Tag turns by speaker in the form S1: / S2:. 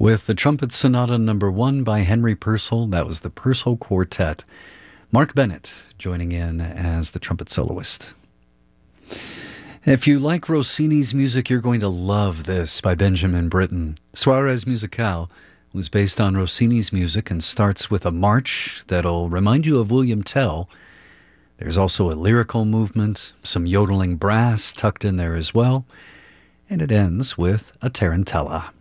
S1: With the Trumpet Sonata Number 1 by Henry Purcell, that was the Purcell Quartet. Mark Bennett joining in as the trumpet soloist. If you like Rossini's music, you're going to love this by Benjamin Britten. Soirées Musicales was based on Rossini's music and starts with a march that'll remind you of William Tell. There's also a lyrical movement, some yodeling brass tucked in there as well, and it ends with a tarantella.